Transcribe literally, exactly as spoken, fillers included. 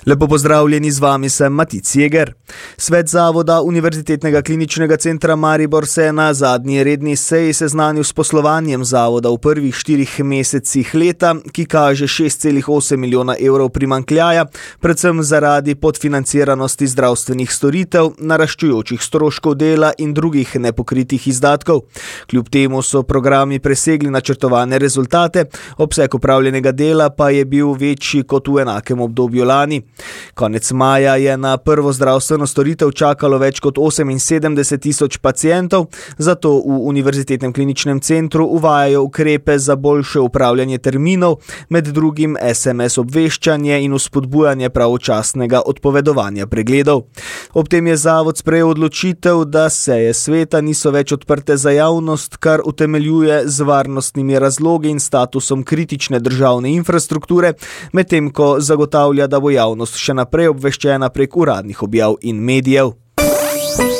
Lepo pozdravljeni, z vami sem Matic Jeger. Svet Zavoda Univerzitetnega kliničnega centra Maribor se je na zadnji redni seji seznanil s poslovanjem zavoda v prvih štirih mesecih leta, ki kaže šest celih osem milijona evrov primanjkljaja, predvsem zaradi podfinanciranosti zdravstvenih storitev, naraščujočih stroškov dela in drugih nepokritih izdatkov. Kljub temu so programi presegli načrtovane rezultate, obseg opravljenega dela pa je bil večji kot v enakem obdobju lani. Konec maja je na prvo zdravstveno storitev čakalo več kot oseminsedemdeset tisoč pacientov, zato v Univerzitetnem kliničnem centru uvajajo ukrepe za boljše upravljanje terminov, med drugim es em es obveščanje in vzpodbujanje pravočasnega odpovedovanja pregledov. Ob tem je zavod sprejel odločitev, da seje sveta niso več odprte za javnost, kar utemeljuje z varnostnimi razlogi in statusom kritične državne infrastrukture, medtem ko zagotavlja, da bo javnost še naprej obveščena prek uradnih objav in medijev.